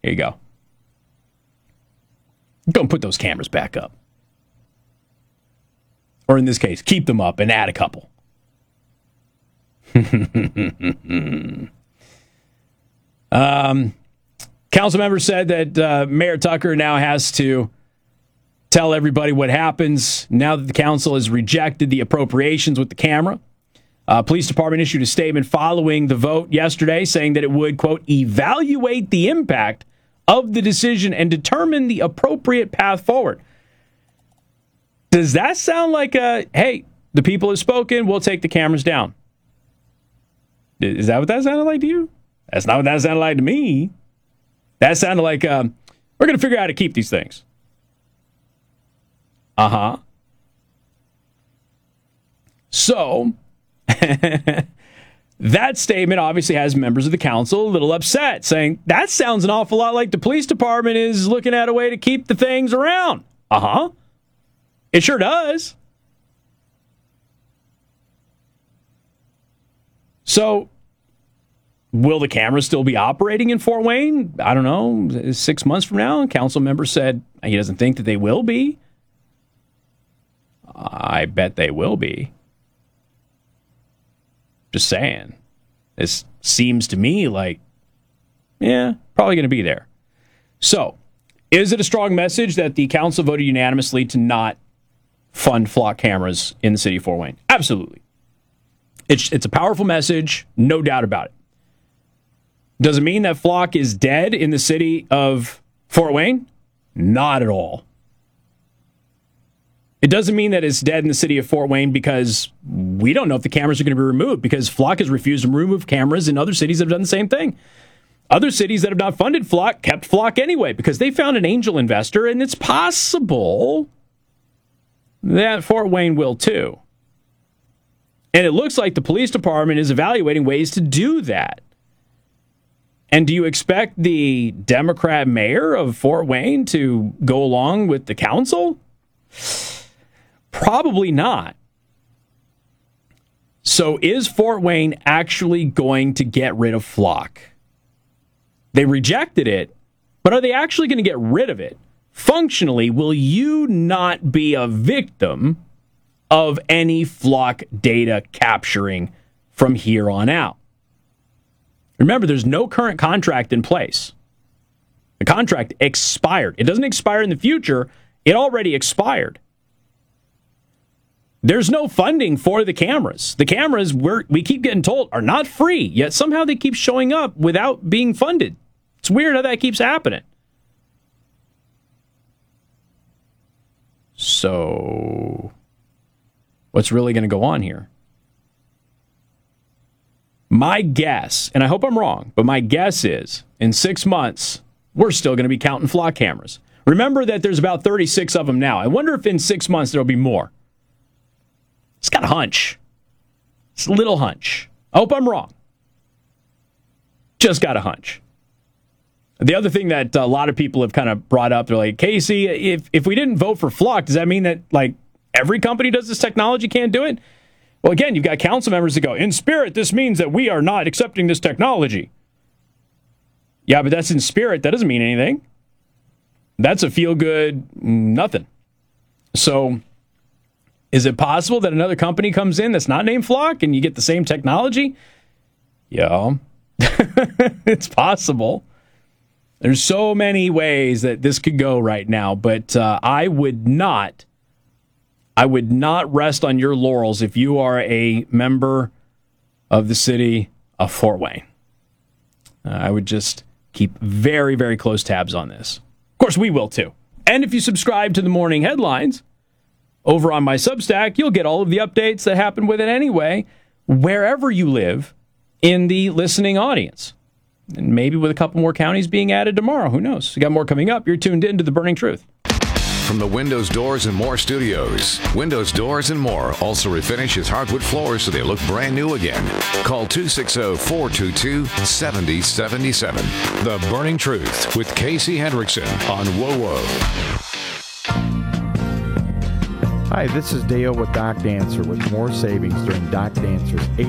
Here you go. Go and put those cameras back up. Or in this case, keep them up and add a couple. Council member said that Mayor Tucker now has to tell everybody what happens now that the council has rejected the appropriations with the camera. Police department issued a statement following the vote yesterday saying that it would, quote, evaluate the impact of the decision and determine the appropriate path forward. Does that sound like hey, the people have spoken, we'll take the cameras down? Is that what that sounded like to you? That's not what that sounded like to me. That sounded like, we're going to figure out how to keep these things. Uh-huh. So, that statement obviously has members of the council a little upset, saying, that sounds an awful lot like the police department is looking at a way to keep the things around. Uh-huh. It sure does. So, will the camera still be operating in Fort Wayne? I don't know. 6 months from now, a council member said he doesn't think that they will be. I bet they will be. Just saying. This seems to me like, yeah, probably going to be there. So, is it a strong message that the council voted unanimously to not fund flock cameras in the city of Fort Wayne? Absolutely. It's a powerful message, no doubt about it. Does it mean that flock is dead in the city of Fort Wayne? Not at all. It doesn't mean that it's dead in the city of Fort Wayne because we don't know if the cameras are going to be removed, because flock has refused to remove cameras in other cities that have done the same thing. Other cities that have not funded flock kept flock anyway because they found an angel investor, and it's possible that Fort Wayne will too. And it looks like the police department is evaluating ways to do that. And do you expect the Democrat mayor of Fort Wayne to go along with the council? Probably not. So is Fort Wayne actually going to get rid of flock? They rejected it, but are they actually going to get rid of it? Functionally, will you not be a victim of any flock data capturing from here on out? Remember, there's no current contract in place. The contract expired. It doesn't expire in the future. It already expired. There's no funding for the cameras. The cameras, we keep getting told, are not free, yet somehow they keep showing up without being funded. It's weird how that keeps happening. So, what's really going to go on here? My guess, and I hope I'm wrong, but my guess is in 6 months, we're still going to be counting flock cameras. Remember that there's about 36 of them now. I wonder if in 6 months there'll be more. It's got a hunch. It's a little hunch. I hope I'm wrong. Just got a hunch. The other thing that a lot of people have kind of brought up, they're like, Casey, if we didn't vote for flock, does that mean that like every company does this technology can't do it? Well, again, you've got council members that go, in spirit, this means that we are not accepting this technology. Yeah, but that's in spirit. That doesn't mean anything. That's a feel-good nothing. So, is it possible that another company comes in that's not named Flock and you get the same technology? Yeah, it's possible. There's so many ways that this could go right now, but I would not rest on your laurels if you are a member of the city of Fort Wayne. I would just keep very, very close tabs on this. Of course, we will too. And if you subscribe to the morning headlines over on my Substack, you'll get all of the updates that happen with it anyway, wherever you live in the listening audience. And maybe with a couple more counties being added tomorrow. Who knows? We got more coming up. You're tuned in to The Burning Truth. From the Windows, Doors, and More studios, Windows, Doors, and More also refinishes hardwood floors so they look brand new again. Call 260-422-7077. The Burning Truth with Casey Hendrickson on WOWO. Hi, this is Dale with Doc Dancer with more savings during Doc Dancer's